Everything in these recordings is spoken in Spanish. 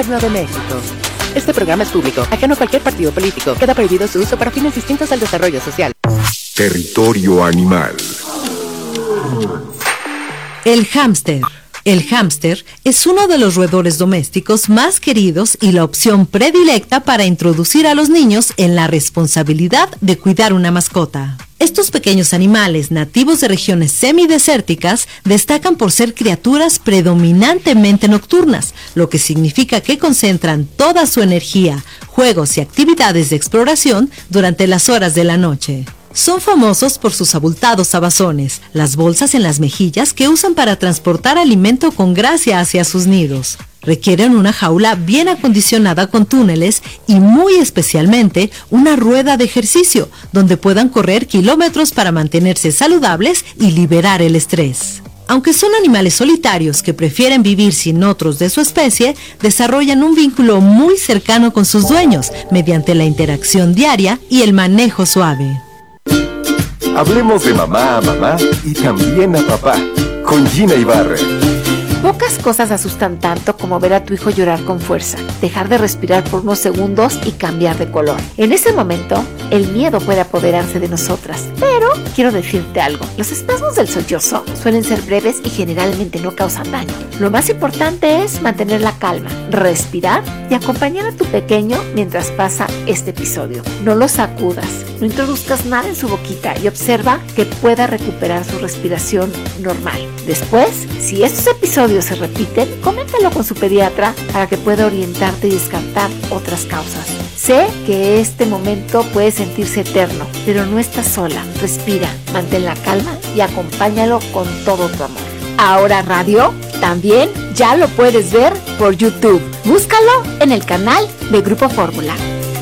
Gobierno de México. Este programa es público, ajeno a cualquier partido político. Queda prohibido su uso para fines distintos al desarrollo social. Territorio animal. El hámster. El hámster es uno de los roedores domésticos más queridos y la opción predilecta para introducir a los niños en la responsabilidad de cuidar una mascota. Estos pequeños animales nativos de regiones semidesérticas destacan por ser criaturas predominantemente nocturnas, lo que significa que concentran toda su energía, juegos y actividades de exploración durante las horas de la noche. Son famosos por sus abultados abazones, las bolsas en las mejillas que usan para transportar alimento con gracia hacia sus nidos. Requieren una jaula bien acondicionada con túneles y muy especialmente una rueda de ejercicio donde puedan correr kilómetros para mantenerse saludables y liberar el estrés. Aunque son animales solitarios que prefieren vivir sin otros de su especie, desarrollan un vínculo muy cercano con sus dueños mediante la interacción diaria y el manejo suave. Hablemos de mamá a mamá y también a papá, con Gina Ibarra. Pocas cosas asustan tanto como ver a tu hijo llorar con fuerza, dejar de respirar por unos segundos y cambiar de color. En ese momento, el miedo puede apoderarse de nosotras. Pero quiero decirte algo, los espasmos del sollozo suelen ser breves y generalmente no causan daño. Lo más importante es mantener la calma, respirar y acompañar a tu pequeño mientras pasa este episodio. No lo sacudas, no introduzcas nada en su boquita y observa que pueda recuperar su respiración normal. Después, si estos episodios se repiten, coméntalo con su pediatra para que pueda orientarte y descartar otras causas. Sé que este momento puede sentirse eterno, pero no estás sola. Respira, mantén la calma y acompáñalo con todo tu amor. Ahora Radio también ya lo puedes ver por YouTube. Búscalo en el canal de Grupo Fórmula.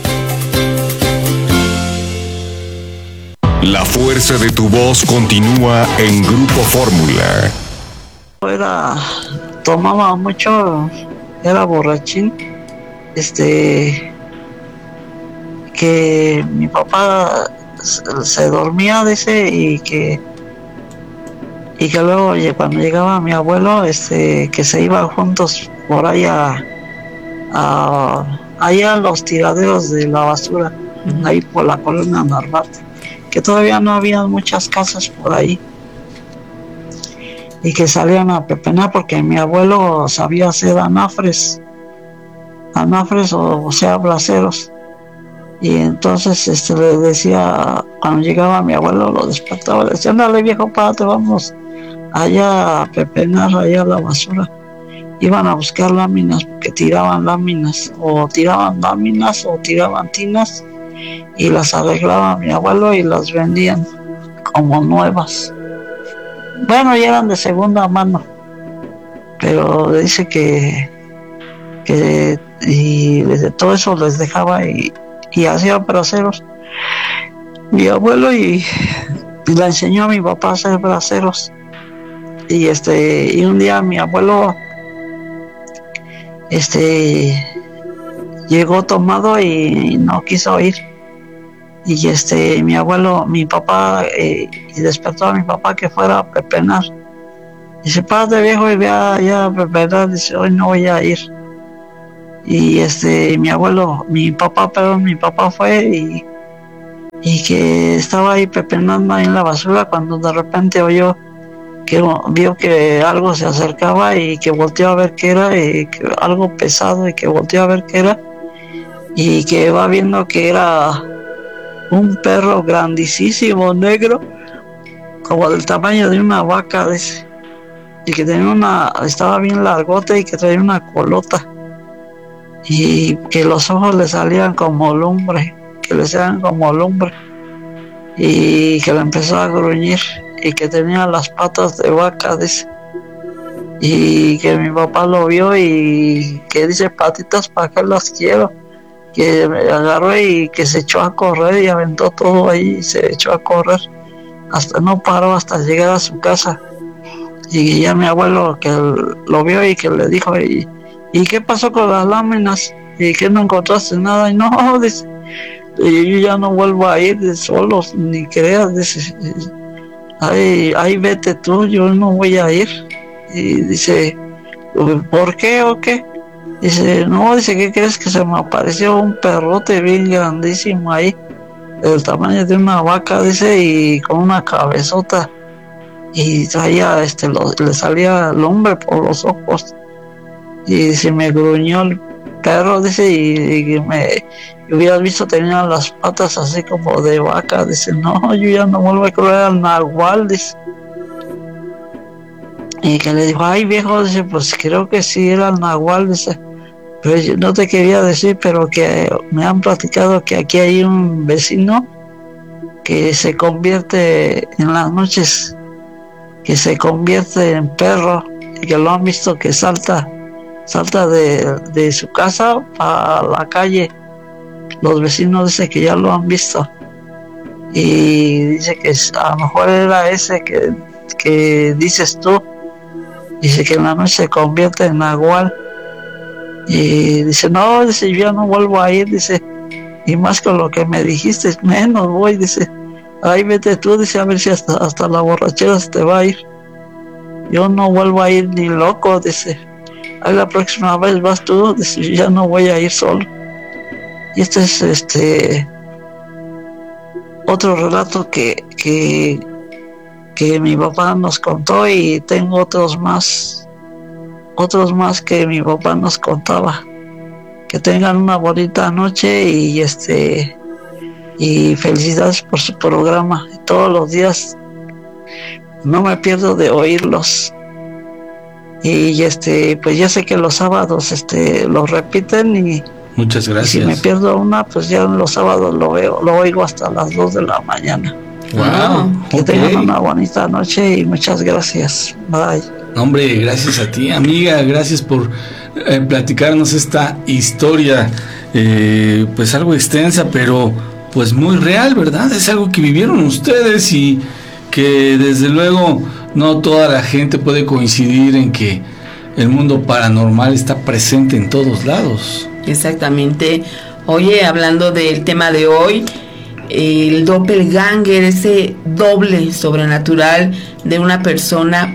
La fuerza de tu voz continúa en Grupo Fórmula. Tomaba mucho, era borrachín, que mi papá se dormía, dice, y que luego cuando llegaba mi abuelo, que se iban juntos por ahí allá a los tiraderos de la basura, ahí por la colonia Narvarte, que todavía no había muchas casas por ahí. Y que salían a pepenar porque mi abuelo sabía hacer anafres o sea, braseros. Y entonces le decía, cuando llegaba mi abuelo lo despertaba, le decía, ándale viejo, párate, vamos allá a pepenar, allá a la basura. Iban a buscar láminas, porque tiraban láminas o tiraban tinas y las arreglaba mi abuelo y las vendían como nuevas. Bueno, ya eran de segunda mano, pero dice que y de todo eso les dejaba y hacía braseros mi abuelo y le enseñó a mi papá a hacer braseros y un día mi abuelo llegó tomado y no quiso ir. Y mi papá, y despertó a mi papá que fuera a pepenar. Dice, párate viejo y ve allá a pepenar. Dice, hoy no voy a ir. Y mi papá fue y que estaba ahí pepenando ahí en la basura cuando de repente vio que algo se acercaba y que volteó a ver qué era, y que algo pesado, y que volteó a ver qué era, y que va viendo que era un perro grandísimo, negro, como del tamaño de una vaca, y que estaba bien largote y que traía una colota, y que los ojos le salían como lumbre, y que le empezó a gruñir, y que tenía las patas de vaca, y que mi papá lo vio y que dice, patitas, ¿para qué las quiero? Que me agarró y que se echó a correr y aventó todo ahí y se echó a correr, no paró hasta llegar a su casa. Y ya mi abuelo que lo vio y que le dijo, ¿y qué pasó con las láminas? ¿Y que no encontraste nada? Y no, dice, y yo ya no vuelvo a ir de solos, ni creas, dice, ahí vete tú, yo no voy a ir. Y dice, ¿por qué o qué? Dice, no, dice, ¿qué crees? Que se me apareció un perrote bien grandísimo ahí, del tamaño de una vaca, dice, y con una cabezota, y traía, le salía lumbre por los ojos, y se me gruñó el perro, dice, y hubieras visto, tenía las patas así como de vaca. Dice, no, yo ya no vuelvo a creer al nahual, dice. Y que le dijo, ay viejo, dice, pues creo que sí era el nahual, dice, pero yo no te quería decir, pero que me han platicado que aquí hay un vecino que se convierte en las noches, que se convierte en perro, y que lo han visto que salta de su casa a la calle. Los vecinos dicen que ya lo han visto, y dice que a lo mejor era ese que dices tú. Dice que en la noche se convierte en nahual, y dice, no, dice, yo ya no vuelvo a ir, dice, y más con lo que me dijiste, menos voy, dice, ahí vete tú, dice, a ver si hasta la borrachera se te va a ir. Yo no vuelvo a ir ni loco, dice, ahí la próxima vez vas tú, dice, yo ya no voy a ir solo. Y este es otro relato que mi papá nos contó, y tengo otros más que mi papá nos contaba. Que tengan una bonita noche, y felicidades por su programa. Todos los días no me pierdo de oírlos. Y pues ya sé que los sábados los repiten, y muchas gracias. Y si me pierdo una, pues ya los sábados lo oigo hasta las 2 de la mañana. Wow, que tengan una bonita noche, y muchas gracias. Bye. Hombre, gracias a ti, amiga, gracias por platicarnos esta historia, pues algo extensa, pero pues muy real, ¿verdad? Es algo que vivieron ustedes, y que desde luego no toda la gente puede coincidir en que el mundo paranormal está presente en todos lados. Exactamente. Oye, hablando del tema de hoy, el doppelganger, ese doble sobrenatural de una persona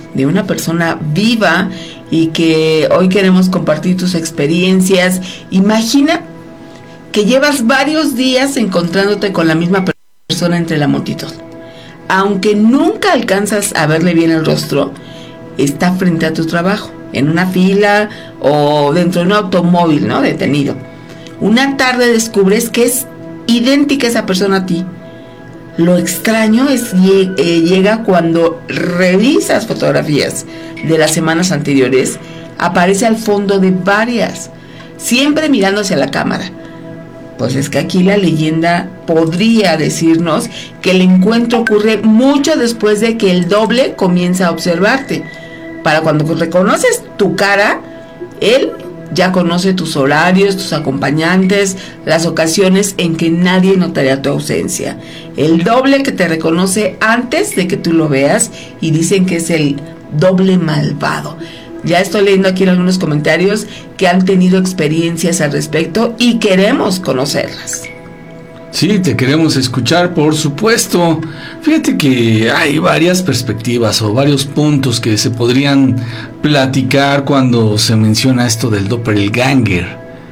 viva, y que hoy queremos compartir tus experiencias. Imagina que llevas varios días encontrándote con la misma persona entre la multitud. Aunque nunca alcanzas a verle bien el rostro, está frente a tu trabajo, en una fila o dentro de un automóvil, ¿no? Detenido. Una tarde descubres que es idéntica esa persona a ti. Lo extraño es llega cuando revisas fotografías de las semanas anteriores. Aparece al fondo de varias, siempre mirando hacia la cámara. Pues es que aquí la leyenda podría decirnos que el encuentro ocurre mucho después de que el doble comienza a observarte. Para cuando reconoces tu cara, él ya conoce tus horarios, tus acompañantes, las ocasiones en que nadie notaría tu ausencia. El doble que te reconoce antes de que tú lo veas, y dicen que es el doble malvado. Ya estoy leyendo aquí en algunos comentarios que han tenido experiencias al respecto, y queremos conocerlas. Sí, te queremos escuchar, por supuesto. Fíjate que hay varias perspectivas o varios puntos que se podrían platicar cuando se menciona esto del doppelganger.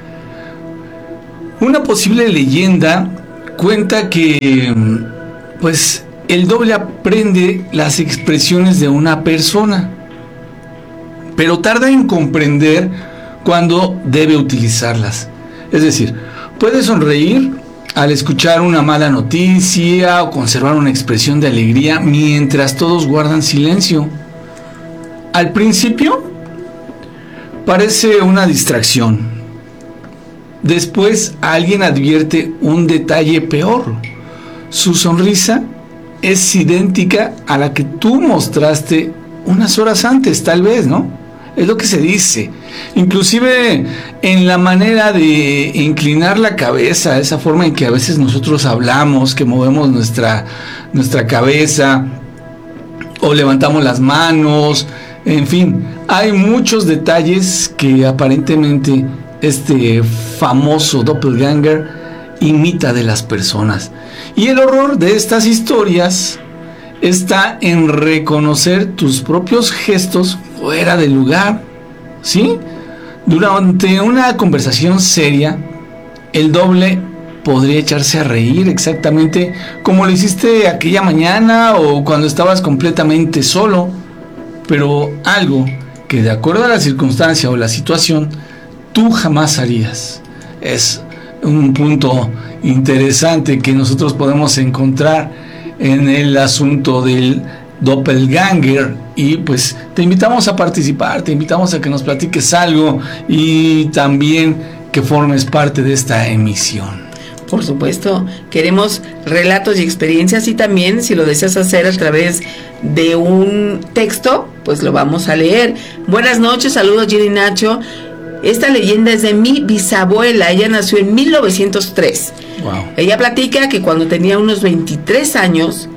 Una posible leyenda cuenta que, pues, el doble aprende las expresiones de una persona, pero tarda en comprender cuándo debe utilizarlas. Es decir, puede sonreír al escuchar una mala noticia o conservar una expresión de alegría mientras todos guardan silencio. Al principio parece una distracción. Después alguien advierte un detalle peor. Su sonrisa es idéntica a la que tú mostraste unas horas antes, tal vez, ¿no? Es lo que se dice. Inclusive en la manera de inclinar la cabeza, esa forma en que a veces nosotros hablamos, que movemos nuestra cabeza o levantamos las manos, en fin, hay muchos detalles que aparentemente este famoso doppelganger imita de las personas. Y el horror de estas historias está en reconocer tus propios gestos fuera de lugar, ¿sí? Durante una conversación seria, el doble podría echarse a reír exactamente como lo hiciste aquella mañana o cuando estabas completamente solo, pero algo que de acuerdo a la circunstancia o la situación, tú jamás harías. Es un punto interesante que nosotros podemos encontrar en el asunto del doppelganger, y pues te invitamos a participar, te invitamos a que nos platiques algo y también que formes parte de esta emisión. Por supuesto, queremos relatos y experiencias, y también si lo deseas hacer a través de un texto, pues lo vamos a leer. Buenas noches, saludos Gina y Nacho. Esta leyenda es de mi bisabuela, ella nació en 1903. Wow. Ella platica que cuando tenía unos 23 años,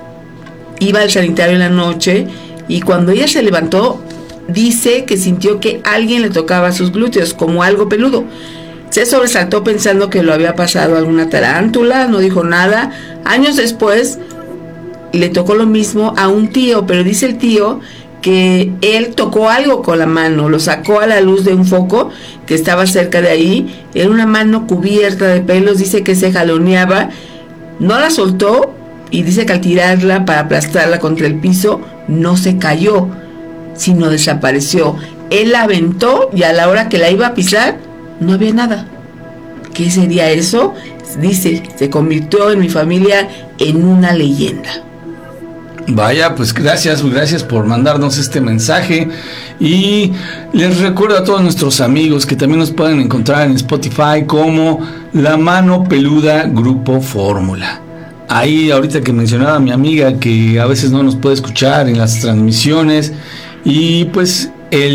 iba al sanitario en la noche, y cuando ella se levantó, dice que sintió que alguien le tocaba sus glúteos, como algo peludo. Se sobresaltó pensando que lo había pasado alguna tarántula, no dijo nada. Años después le tocó lo mismo a un tío, pero dice el tío que él tocó algo con la mano, lo sacó a la luz de un foco que estaba cerca de ahí, era una mano cubierta de pelos, dice que se jaloneaba, no la soltó, y dice que al tirarla para aplastarla contra el piso, no se cayó, sino desapareció. Él la aventó y a la hora que la iba a pisar, no había nada. ¿Qué sería eso? Dice, se convirtió en mi familia en una leyenda. Vaya, pues gracias por mandarnos este mensaje, y les recuerdo a todos nuestros amigos que también nos pueden encontrar en Spotify como La Mano Peluda Grupo Fórmula. Ahí ahorita que mencionaba mi amiga que a veces no nos puede escuchar en las transmisiones, y pues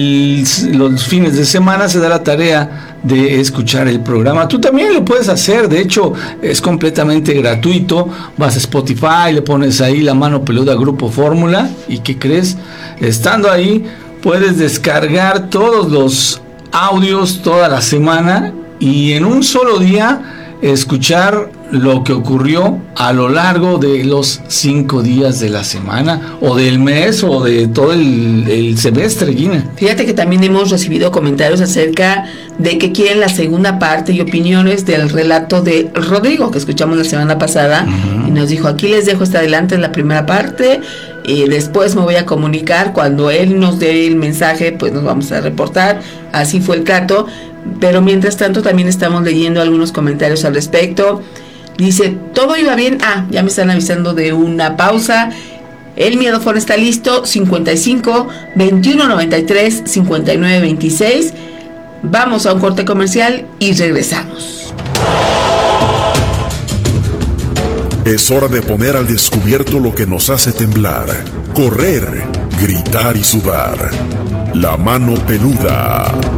los fines de semana se da la tarea de escuchar el programa. Tú también lo puedes hacer, de hecho es completamente gratuito. Vas a Spotify, le pones ahí La Mano Peluda Grupo Fórmula, y ¿qué crees? Estando ahí puedes descargar todos los audios toda la semana, y en un solo día escuchar lo que ocurrió a lo largo de los 5 días de la semana, o del mes, o de todo el semestre, Gina. Fíjate que también hemos recibido comentarios acerca de que quieren la segunda parte y opiniones del relato de Rodrigo que escuchamos la semana pasada. Uh-huh. Y nos dijo, aquí les dejo hasta adelante la primera parte, y después me voy a comunicar cuando él nos dé el mensaje, pues nos vamos a reportar. Así fue el trato, pero mientras tanto también estamos leyendo algunos comentarios al respecto. Dice, todo iba bien. Ya me están avisando de una pausa. El Miedofón está listo, 55 21 93 59 26. Vamos a un corte comercial y regresamos. Es hora de poner al descubierto lo que nos hace temblar, correr, gritar y sudar. La Mano Peluda.